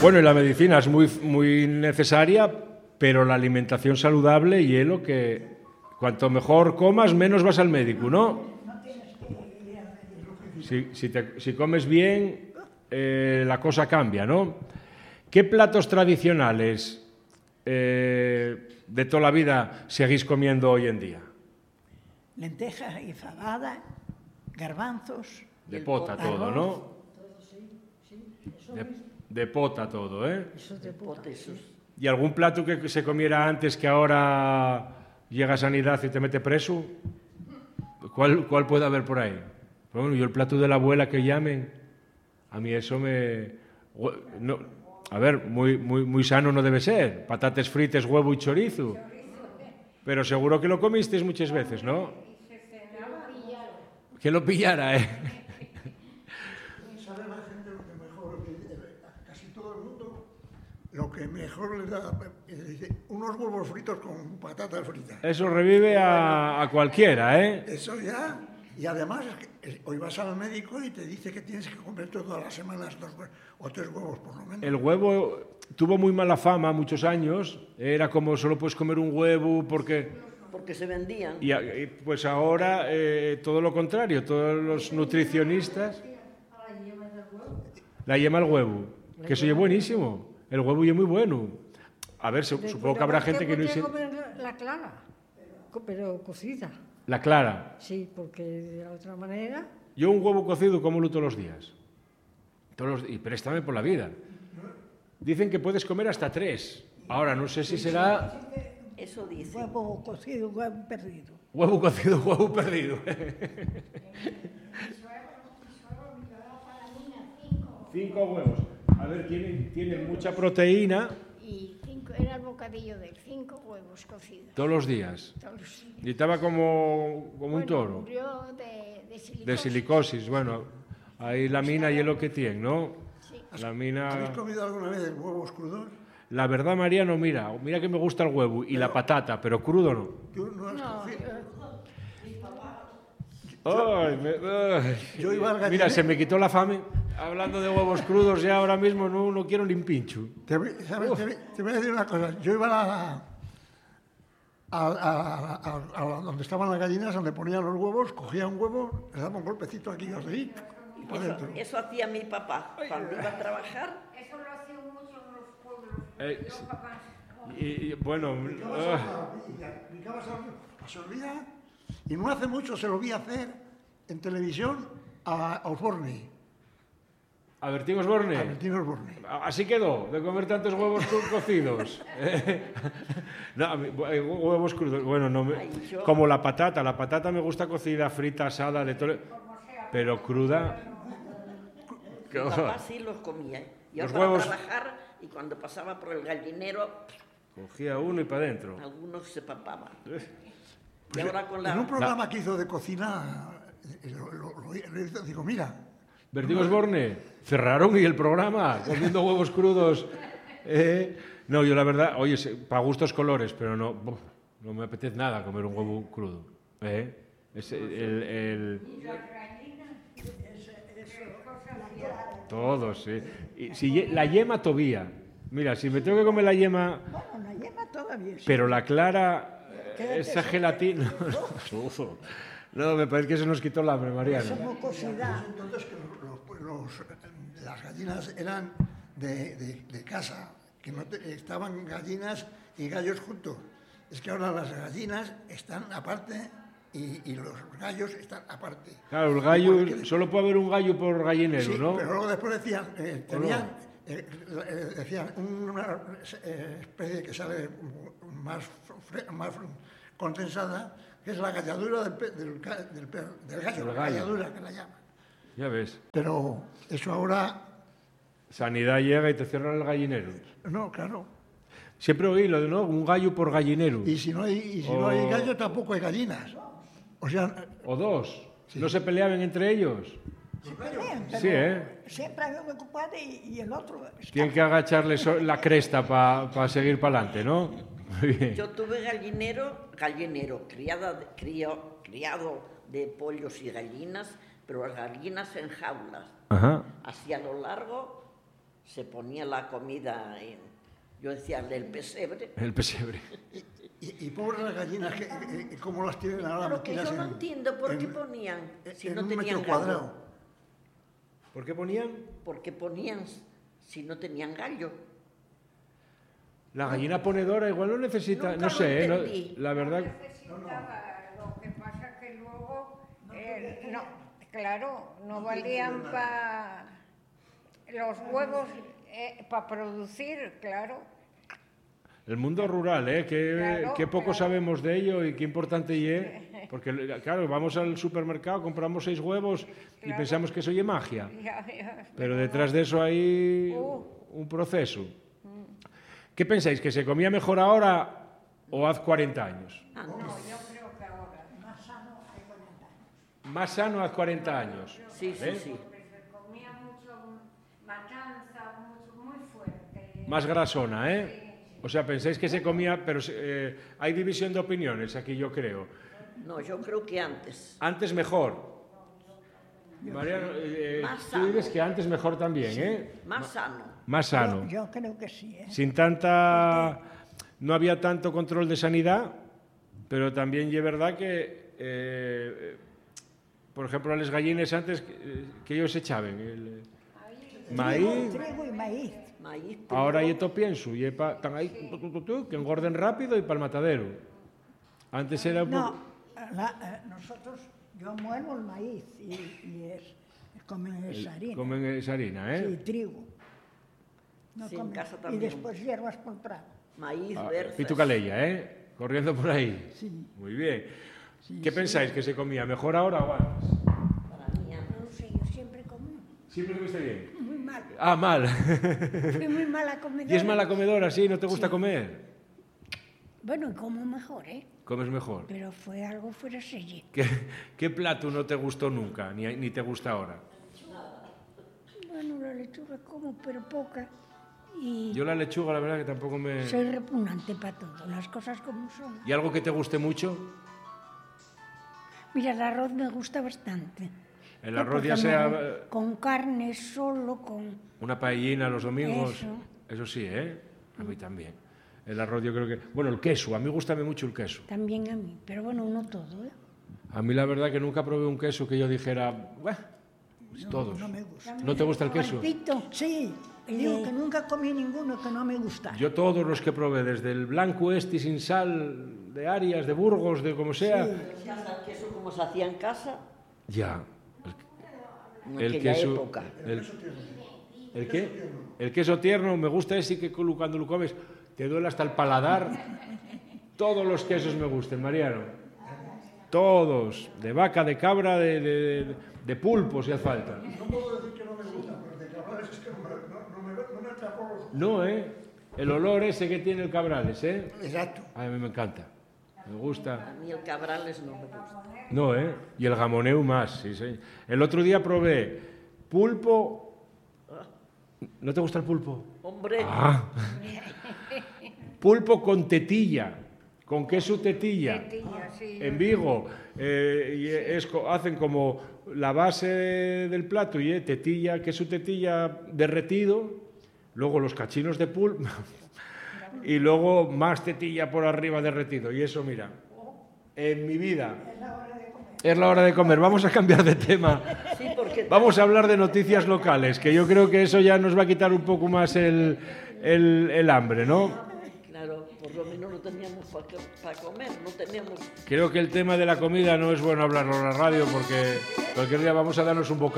Bueno, y la medicina es muy necesaria, pero la alimentación saludable y es lo que cuanto mejor comas, menos vas al médico, ¿no? Si comes bien, la cosa cambia, ¿no? ¿Qué platos tradicionales de toda la vida seguís comiendo hoy en día? Lentejas y fabada, garbanzos. De pota todo, ¿no? De pota todo, ¿eh? Eso de pota, sí. ¿Y algún plato que se comiera antes que ahora llega a sanidad y te mete preso? ¿Cuál puede haber por ahí? Bueno, yo el plato de la abuela que llamen, a mí eso no, a ver, muy sano no debe ser. Patates fritas, huevo y chorizo. Pero seguro que lo comisteis muchas veces, ¿no? Que lo pillara, ¿eh? Sabe la gente lo que mejor, casi todo el mundo, lo que mejor le da, unos huevos fritos con patatas fritas. Eso revive a cualquiera, ¿eh? Eso ya, y además hoy vas al médico y te dice que tienes que comer todas las semanas 2 o 3 huevos por lo menos. El huevo tuvo muy mala fama muchos años, era como solo puedes comer un huevo porque se vendían. Y pues ahora todo lo contrario, todos los nutricionistas... La yema del huevo, que eso es buenísimo. El huevo es muy bueno. A ver, supongo que habrá gente que no... comer la clara, pero cocida. La clara. Sí, porque de la otra manera... Yo un huevo cocido como todos los días. Y préstame por la vida. Dicen que puedes comer hasta 3. Ahora, no sé si será... Eso dice. Huevo cocido, huevo perdido. Huevo cocido, huevo perdido. 5 huevos. A ver, tienen mucha proteína. Y era el bocadillo de 5 huevos cocidos. Todos los días. Y estaba como un toro. Murió de silicosis. De silicosis. Bueno, ahí la mina y es lo que tiene, ¿no? Sí. La mina... ¿Habéis comido alguna vez huevos crudos? La verdad, Mariano, mira que me gusta el huevo y la patata, pero crudo no. ¿Tú no has cogido? Yo iba al gallinero. Mira, se me quitó la fame. Hablando de huevos crudos, ya ahora mismo no quiero ni un pincho. Te voy a decir una cosa. Yo iba a donde estaban las gallinas, donde ponían los huevos, cogía un huevo, le daba un golpecito aquí así, y para adentro. Eso hacía mi papá cuando iba a trabajar. Eso lo hacían mucho en los pueblos. Bueno... Se olvida, y no hace mucho se lo vi hacer en televisión a Osborne. ¿A Bertín Osborne? A Bertín Osborne. Así quedó, de comer tantos huevos cocidos. No, huevos crudos. Bueno, no como la patata me gusta cocida, frita, asada, de todo. Pero cruda. Mi papá sí los comía. Yo Los iba huevos... a trabajar y cuando pasaba por el gallinero... Cogía uno y para adentro. Algunos se papaban. Pues y ahora con en un programa que hizo de cocina, digo, mira... Bertín Osborne, cerraron y el programa, comiendo huevos crudos. No, yo la verdad, oye, para gustos colores, pero no me apetece nada comer un huevo crudo. Todos, sí. Y la yema todavía. Mira, si me tengo que comer la yema... Bueno, la yema todavía sí. Pero la clara, esa gelatina... No, me parece que se nos quitó el hambre, Mariano. Entonces que las gallinas eran de casa, que no estaban gallinas y gallos juntos. Es que ahora las gallinas están aparte y los gallos están aparte. Claro, el gallo, solo puede haber un gallo por gallinero, sí, ¿no? Pero luego después decían, decían una especie que sale más condensada, que es la galladura del gallo, la galladura que la llaman. Ya ves. Pero eso ahora... Sanidad llega y te cierran el gallinero. No, claro. Siempre oí lo de, ¿no? Un gallo por gallinero. Y si no hay gallo, tampoco hay gallinas. O sea... O dos. Sí. ¿No se peleaban entre ellos? Se pelean, pero sí, siempre hay un ocupado y el otro... Tienen que agacharle la cresta para seguir para adelante, ¿no? Yo tuve gallinero, criado de pollos y gallinas, pero las gallinas en jaulas. Ajá. Así a lo largo se ponía la comida en, yo decía, el pesebre. El pesebre. Y pobres las gallinas, ¿cómo las tienen ahora Lo que metidas yo no entiendo por qué ponían, si en no un tenían metro gallo. cuadrado? ¿Por qué ponían? ¿Por qué ponían si no tenían gallo? La gallina ponedora igual no necesita, Nunca no lo sé, entendí. la verdad. Necesitaba, lo que pasa que luego, no, claro, no valían para los huevos, para producir, claro. El mundo rural, Claro, qué poco claro. sabemos de ello y qué importante es. Porque, claro, vamos al supermercado, compramos 6 huevos y Claro. pensamos que eso es magia. Ya. Pero detrás de eso hay Uh. un proceso. ¿Qué pensáis? ¿Que se comía mejor ahora o hace 40 años? Antes. Yo creo que ahora. Más sano hace 40 años. Sí, sí, ¿ves? sí. Porque se comía mucho matanza, muy fuerte. Más grasona, ¿eh? O sea, pensáis que se comía, pero hay división de opiniones aquí, yo creo. No, yo creo que antes. Antes mejor. Mariano, Más tú dices sano. que antes mejor también, ¿eh? Más sano. Más sano. Yo creo que sí, ¿eh? Sin tanta... No había tanto control de sanidad, pero también es verdad que, por ejemplo, a las gallinas antes, que ellos echaban el maíz, Trigo y maíz. Maíz, ahora trigo. y esto pienso, y están ahí, que engorden rápido y para el matadero. Antes era un No, poco... nosotros, yo muelo el maíz y comen esa harina. Comen esa harina, Sí, ¿eh? trigo. No Sí, en comen. casa Y también. después hierbas por prado. Maíz, Ah, berzas. Pitu Calella, ¿eh? Corriendo por ahí. Sí. Muy bien. Sí, ¿Qué sí. pensáis? ¿Que se comía mejor ahora o antes? Para mí, No sé, yo siempre comí Siempre comiste bien. muy mal. Ah, mal. Fui muy mala comedora. ¿Y es mala comedora, sí? ¿No te gusta comer? Bueno, y como mejor, ¿eh? Comes mejor. Pero fue algo fuera de serie. ¿Qué plato no te gustó nunca, ni te gusta ahora? Bueno, la lechuga como, pero poca. Y Yo la lechuga, la verdad, que tampoco me... soy repugnante para todo, las cosas como son. ¿Y algo que te guste mucho? Mira, el arroz me gusta bastante. El No, arroz porque ya sea con carne solo, con... una paellina los domingos. Eso. Eso sí, ¿eh? A mí también. El arroz yo creo que... Bueno, el queso. A mí gusta mucho el queso. También a mí, pero bueno, no todo, ¿eh? A mí la verdad que nunca probé un queso que yo dijera... "Buah, pues todos". No me gusta. ¿No te gusta el queso? Pito, Sí, digo que nunca comí ninguno que no me gustara. Yo todos los que probé, desde el blanco este sin sal, de Arias, de Burgos, de como sea... en casa, el queso como se hacía en casa, Ya. en El aquella queso... época. ¿El qué? El queso tierno. Me gusta ese que cuando lo comes te duele hasta el paladar. Todos los quesos me gustan, Mariano. Todos. De vaca, de cabra, de pulpo, si hace falta. No puedo decir que no me gusta, pero de cabrales es que no me atrapó los... No, ¿eh? El olor ese que tiene el cabrales, ¿eh? Exacto. A mí me encanta. Me gusta. A mí el cabrales no me gusta. No, ¿eh? Y el gamoneu más, sí, sí. El otro día probé pulpo... ¿No te gusta el pulpo? Hombre, Ah. Pulpo con tetilla, con queso tetilla. Tetilla, sí. En Vigo hacen como la base del plato y tetilla, queso tetilla derretido, luego los cachinos de pulpo y luego más tetilla por arriba derretido. Y eso, mira, en mi vida. Es la hora de comer. Vamos a cambiar de tema. sí, porque Vamos a hablar de noticias locales, que yo creo que eso ya nos va a quitar un poco más el hambre, ¿no? claro, por lo menos no teníamos para comer, no teníamos Creo que el tema de la comida no es bueno hablarlo en la radio porque cualquier día vamos a darnos un bocado.